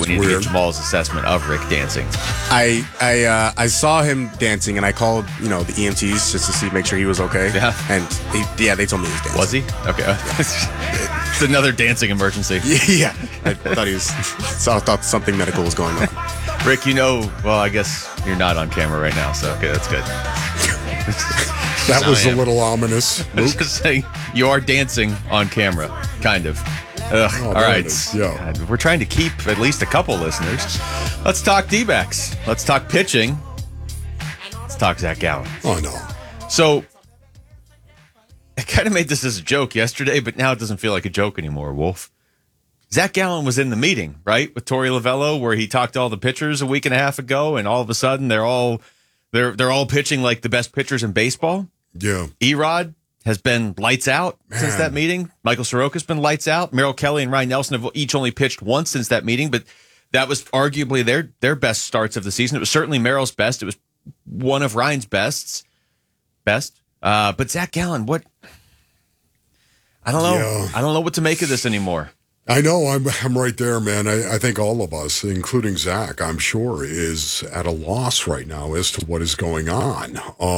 we need to get Jamal's assessment of Rick dancing. I saw him dancing, and I called the EMTs just to make sure he was okay. Yeah, and they told me he was dancing. Was he? Okay, it's another dancing emergency. Yeah, I thought something medical was going on. Rick, well, I guess you're not on camera right now, so okay, that's good. That was a little ominous. I was just saying, you are dancing on camera, kind of. Ugh, all right. Yeah. God, we're trying to keep at least a couple listeners. Let's talk D-backs. Let's talk pitching. Let's talk Zach Gallen. Oh, no. So, I kind of made this as a joke yesterday, but now it doesn't feel like a joke anymore, Wolf. Zach Gallen was in the meeting, right, with Torey Lovello, where he talked to all the pitchers a week and a half ago, and all of a sudden they're all pitching like the best pitchers in baseball. Yeah. Erod has been lights out since that meeting. Michael Soroka's been lights out. Merrill Kelly and Ryan Nelson have each only pitched once since that meeting, but that was arguably their best starts of the season. It was certainly Merrill's best. It was one of Ryan's best. But Zach Gallen, what? I don't know. Yeah. I don't know what to make of this anymore. I know. I'm right there, man. I think all of us, including Zach, I'm sure, is at a loss right now as to what is going on.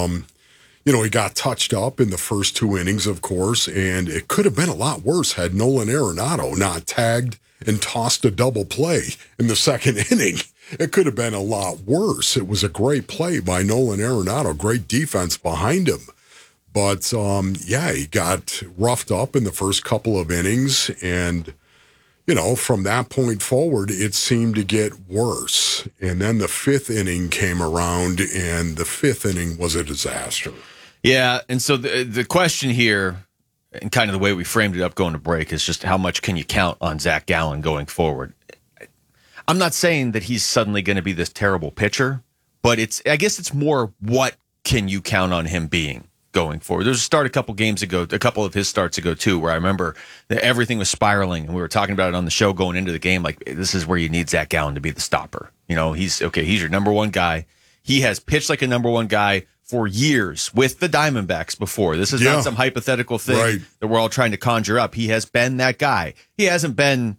He got touched up in the first 2 innings, of course, and it could have been a lot worse had Nolan Arenado not tagged and tossed a double play in the second inning. It could have been a lot worse. It was a great play by Nolan Arenado, great defense behind him. But, he got roughed up in the first couple of innings, and from that point forward, it seemed to get worse. And then the 5th inning came around, and the 5th inning was a disaster. Yeah, and so the question here, and kind of the way we framed it up going to break, is just how much can you count on Zach Gallen going forward? I'm not saying that he's suddenly going to be this terrible pitcher, but I guess it's more what can you count on him being going forward. There's a start a couple of his starts ago too, where I remember that everything was spiraling, and we were talking about it on the show going into the game. Like, this is where you need Zach Gallen to be the stopper. He's your number one guy. He has pitched like a number one guy for years with the Diamondbacks before. This is not some hypothetical thing that we're all trying to conjure up. He has been that guy. He hasn't been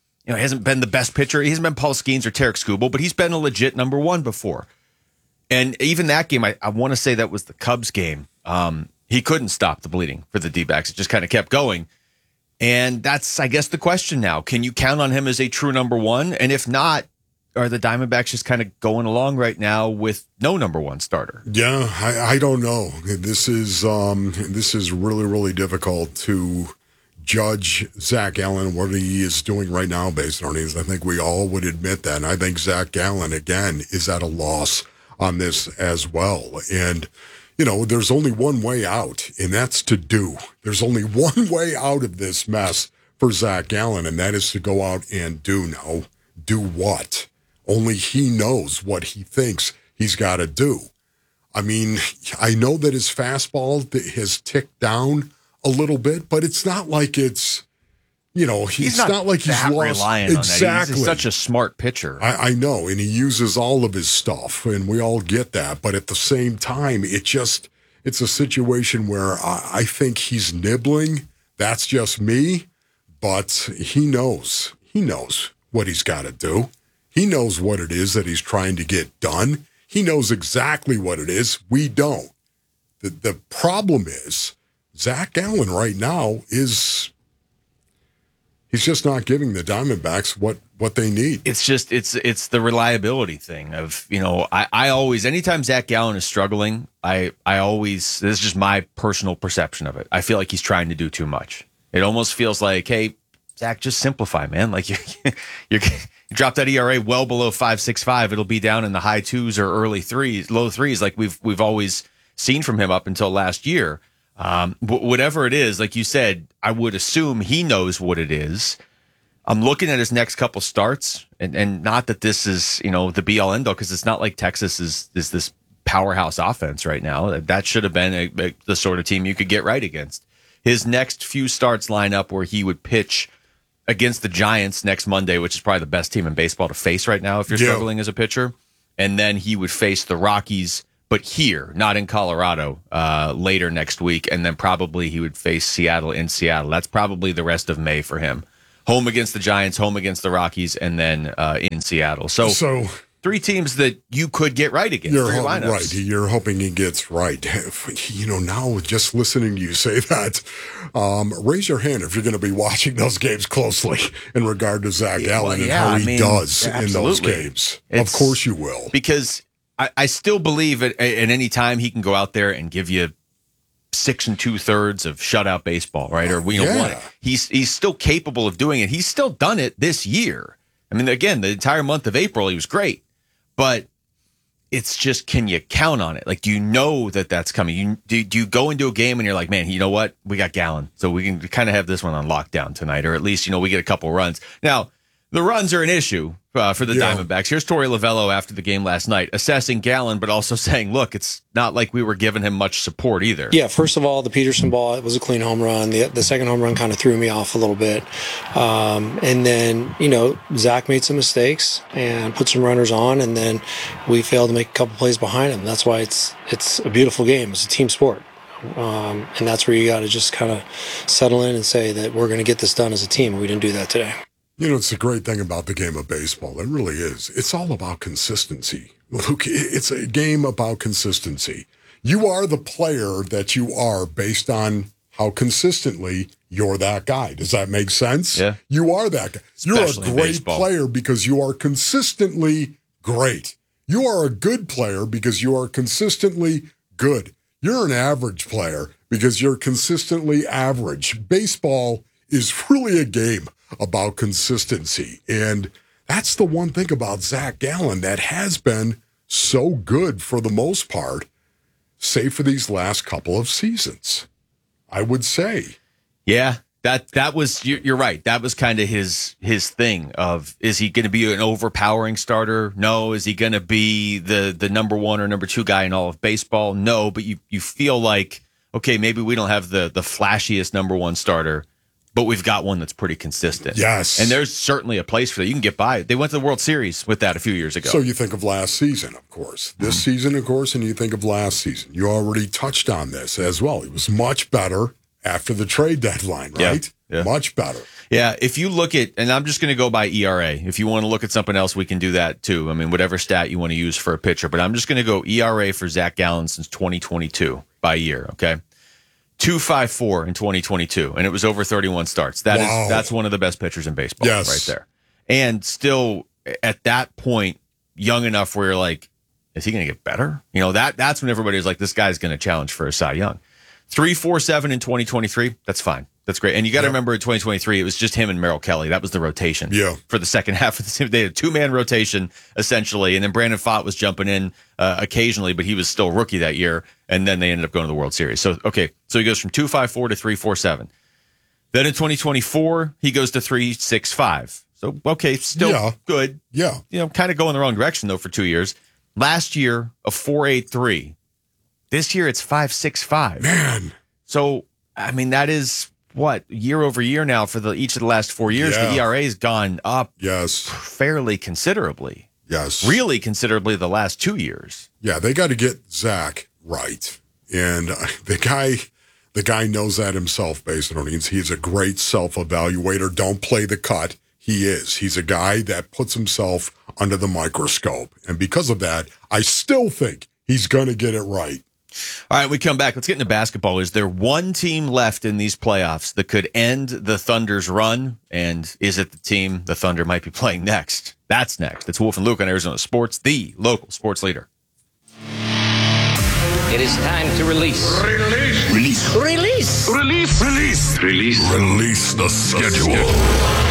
the best pitcher. He hasn't been Paul Skeens or Tarek Skubal, but he's been a legit number one before. And even that game, I want to say that was the Cubs game. He couldn't stop the bleeding for the D-backs. It just kind of kept going. And that's, I guess, the question now. Can you count on him as a true number one? And if not, are the Diamondbacks just kind of going along right now with no number one starter? Yeah, I don't know. This is really, really difficult to judge Zach Gallen, what he is doing right now based on these. I think we all would admit that. And I think Zach Gallen, again, is at a loss on this as well. And, there's only one way out, and that's to do. There's only one way out of this mess for Zach Gallen, and that is to go out and do. Now, do what? Only he knows what he thinks he's got to do. I mean, I know that his fastball has ticked down a little bit, but it's not like it's, he's not like he's lost. Reliant exactly. On that. He's such a smart pitcher. I know, and he uses all of his stuff, and we all get that. But at the same time, it's a situation where I think he's nibbling. That's just me, but he knows what he's got to do. He knows what it is that he's trying to get done. He knows exactly what it is. We don't. The problem is Zach Gallen right now he's just not giving the Diamondbacks what they need. It's just it's the reliability thing of, I always, anytime Zach Gallen is struggling, I always, this is just my personal perception of it. I feel like he's trying to do too much. It almost feels like, hey, Zach, just simplify, man. Like you drop that ERA well below 5.65, it'll be down in the high twos or low threes, like we've always seen from him up until last year. Whatever it is, like you said, I would assume he knows what it is. I'm looking at his next couple starts, and not that this is, the be-all, end-all, because it's not like Texas is this powerhouse offense right now. That should have been the sort of team you could get right against. His next few starts line up where he would pitch against the Giants next Monday, which is probably the best team in baseball to face right now if you're struggling as a pitcher. And then he would face the Rockies, but here, not in Colorado, later next week. And then probably he would face Seattle in Seattle. That's probably the rest of May for him. home against the Giants, home against the Rockies, and then in Seattle. So 3 teams that you could get right against. Right. You're hoping he gets right. Now just listening to you say that, raise your hand if you're going to be watching those games closely in regard to Zach Gallen and how he does in those games. Of course you will. Because I still believe at any time he can go out there and give you 6 2/3 of shutout baseball, right? Or he's still capable of doing it. He's still done it this year. I mean, again, the entire month of April, he was great. But it's just, can you count on it? Like, do you know that that's coming? Do you go into a game and you're like, man, you know what? We got Gallen, so we can kind of have this one on lockdown tonight, or at least, we get a couple runs. Now, the runs are an issue for the Diamondbacks. Here's Torey Lovello after the game last night, assessing Gallen, but also saying, look, it's not like we were giving him much support either. Yeah, first of all, the Peterson ball, it was a clean home run. The second home run kind of threw me off a little bit. And then, Zach made some mistakes and put some runners on, and then we failed to make a couple plays behind him. That's why it's a beautiful game. It's a team sport. And that's where you got to just kind of settle in and say that we're going to get this done as a team. We didn't do that today. It's a great thing about the game of baseball. It really is. It's all about consistency. Luke, it's a game about consistency. You are the player that you are based on how consistently you're that guy. Does that make sense? Yeah. You are that guy. Especially you're a great player because you are consistently great. You are a good player because you are consistently good. You're an average player because you're consistently average. Baseball is really a game about consistency. And that's the one thing about Zach Gallen that has been so good for the most part, save for these last couple of seasons, I would say. Yeah, that was, you're right. That was kind of his thing of, is he going to be an overpowering starter? No. Is he going to be the number 1 or number 2 guy in all of baseball? No. But you feel like, okay, maybe we don't have the flashiest number 1 starter, but we've got one that's pretty consistent. Yes. And there's certainly a place for that. You can get by. They went to the World Series with that a few years ago. So you think of last season, of course. This season, of course, and you think of last season. You already touched on this as well. It was much better after the trade deadline, right? Yeah. Much better. Yeah, if you look at, and I'm just going to go by ERA. If you want to look at something else, we can do that too. I mean, whatever stat you want to use for a pitcher. But I'm just going to go ERA for Zach Gallen since 2022 by year, okay? 2.54 in 2022, and it was over 31 starts. That's one of the best pitchers in baseball, right there. And still, at that point, young enough where you're like, is he going to get better? That's when everybody's like, this guy's going to challenge for a Cy Young. 3.47 in 2023, that's fine. That's great. And you got to remember in 2023, it was just him and Merrill Kelly. That was the rotation for the second half of the season. They had a 2-man rotation, essentially. And then Brandon Pfaadt was jumping in occasionally, but he was still rookie that year. And then they ended up going to the World Series. So he goes from 2.54 to 3.47. Then in 2024, he goes to 3.65. So, still good. Yeah. Kind of going the wrong direction, though, for 2 years. Last year, a 4.83. This year, it's 5.65. Man. So, I mean, that is what, year over year now for each of the last 4 years, the ERA has gone up fairly considerably. Yes. Really considerably the last 2 years. Yeah, they got to get Zach right. And the guy knows that himself, based on it. He's a great self-evaluator. Don't play the cut. He is. He's a guy that puts himself under the microscope. And because of that, I still think he's going to get it right. All right, we come back. Let's get into basketball. Is there one team left in these playoffs that could end the Thunder's run? And is it the team the Thunder might be playing next? That's next. It's Wolf and Luke on Arizona Sports, the local sports leader. It is time to release. Release. Release. Release. Release. Release. Release the schedule.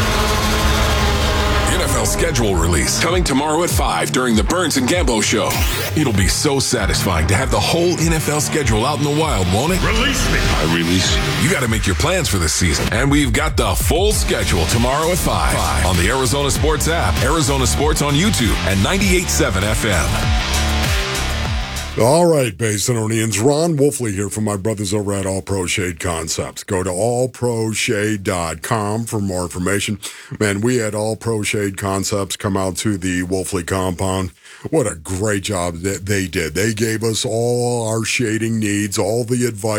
NFL schedule release coming tomorrow at 5 during the Burns and Gambo show. It'll be so satisfying to have the whole NFL schedule out in the wild, won't it? Release me. I release you. You got to make your plans for this season. And we've got the full schedule tomorrow at 5 on the Arizona Sports app, Arizona Sports on YouTube, and 98.7 FM. All right, Basinonians. Ron Wolfley here from my brothers over at All Pro Shade Concepts. Go to allproshade.com for more information. Man, we had All Pro Shade Concepts come out to the Wolfley compound. What a great job that they did. They gave us all our shading needs, all the advice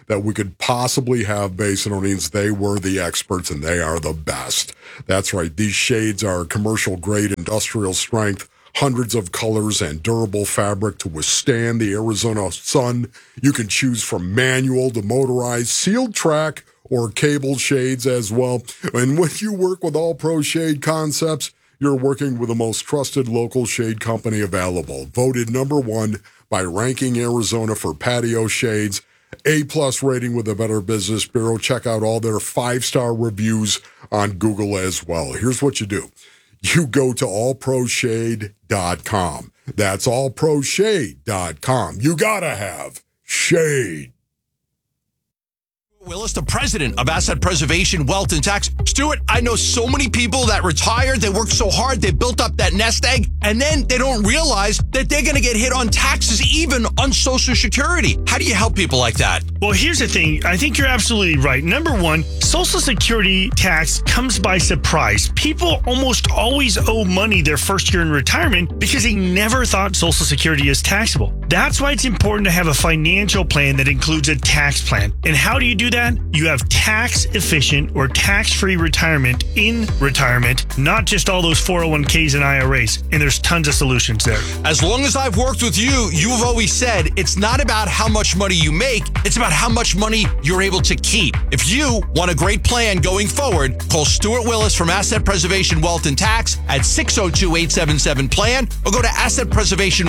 that we could possibly have based on means they were the experts and they are the best. That's right. These shades are commercial grade industrial strength, hundreds of colors and durable fabric to withstand the Arizona sun. You can choose from manual to motorized, sealed track, or cable shades as well. And when you work with All Pro Shade Concepts, you're working with the most trusted local shade company available. Voted #1 by Ranking Arizona for patio shades. A+ rating with the Better Business Bureau. Check out all their 5-star reviews on Google as well. Here's what you do. You go to allproshade.com. That's allproshade.com. You gotta have shade. Willis, the president of Asset Preservation, Wealth, and Tax. Stuart, I know so many people that retired. They worked so hard. They built up that nest egg, and then they don't realize that they're going to get hit on taxes, even on Social Security. How do you help people like that? Well, here's the thing. I think you're absolutely right. Number one, Social Security tax comes by surprise. People almost always owe money their first year in retirement because they never thought Social Security is taxable. That's why it's important to have a financial plan that includes a tax plan. And how do you do that? You have tax-efficient or tax-free retirement in retirement, not just all those 401ks and IRAs. And there's tons of solutions there. As long as I've worked with you, you've always said it's not about how much money you make, it's about how much money you're able to keep. If you want a great plan going forward, call Stuart Willis from Asset Preservation, Wealth, and Tax at 602-877-PLAN or go to Asset Preservation